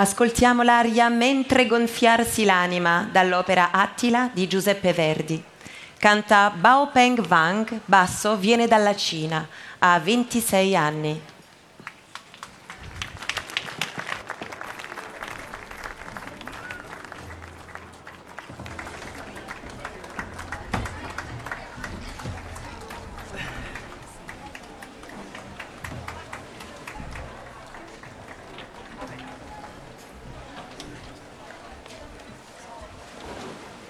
Ascoltiamo l'aria Mentre gonfiarsi l'anima dall'opera Attila di Giuseppe Verdi. Canta Bao Peng Wang, basso, viene dalla Cina, ha 26 anni.